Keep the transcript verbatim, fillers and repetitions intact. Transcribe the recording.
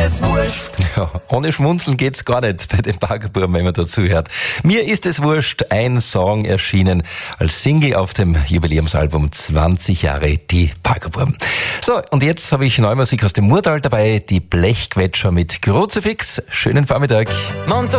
es wurscht. Ja, ohne Schmunzeln geht's gar nicht bei den Baggerbuben, wenn man dazu hört. Mir ist es wurscht, ein Song erschienen als Single auf dem Jubiläumsalbum zwanzig Jahre die Baggerbuben. So, und jetzt habe ich neue Musik aus dem Murtal dabei, die Blechquetscher mit Kruzifix. Schönen Vormittag. Montag